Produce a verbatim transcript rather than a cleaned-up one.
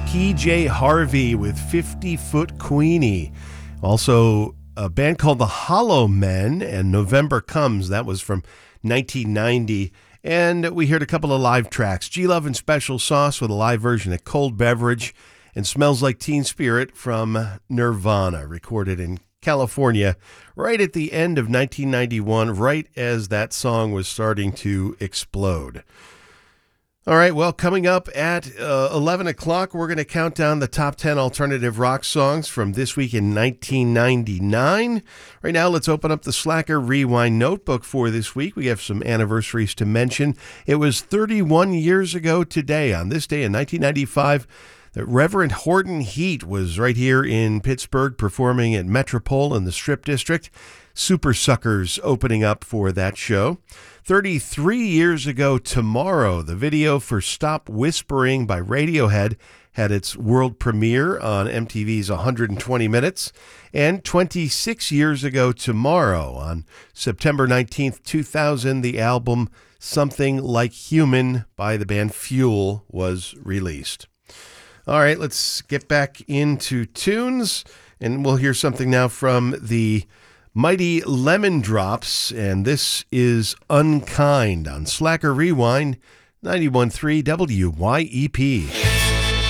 P J Harvey with fifty foot Queenie. Also, a band called The Hollow Men and November Comes. That was from nineteen ninety. And we heard a couple of live tracks. G-Love and Special Sauce with a live version of Cold Beverage, and Smells Like Teen Spirit from Nirvana, recorded in California right at the end of nineteen ninety-one, right as that song was starting to explode. All right, well, coming up at uh, eleven o'clock, we're going to count down the top ten alternative rock songs from this week in nineteen ninety-nine. Right now, let's open up the Slacker Rewind notebook for this week. We have some anniversaries to mention. It was thirty-one years ago today, on this day in nineteen ninety-five, that Reverend Horton Heat was right here in Pittsburgh performing at Metropole in the Strip District. Super Suckers opening up for that show. thirty-three years ago tomorrow, the video for Stop Whispering by Radiohead had its world premiere on M T V's one hundred twenty minutes. And twenty-six years ago tomorrow, on September nineteenth, two thousand, the album Something Like Human by the band Fuel was released. All right, let's get back into tunes, and we'll hear something now from the Mighty Lemon Drops, and this is Unkind on Slacker Rewind, ninety-one point three W Y E P.